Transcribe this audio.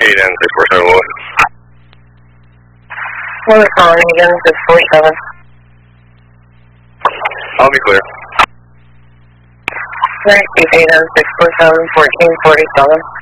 Hayden 647 Lewis. Lewis calling again, 647. I'll be clear. Next, Hayden 647, 1447.